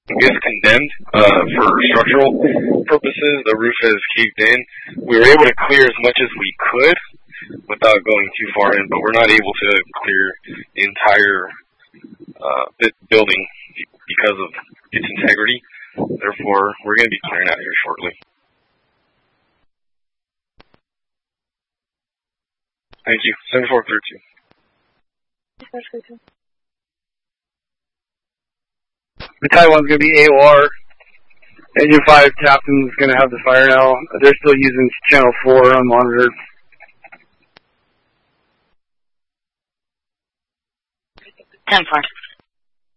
is condemned for structural purposes. The roof is caved in. We were able to clear as much as we could without going too far in, but we're not able to clear the entire building because of its integrity. Therefore, we're going to be clearing out here shortly. Thank you. 7432. The Taiwan's going to be AOR. Engine 5 captain's going to have the fire now. They're still using channel 4 unmonitored. 10-4.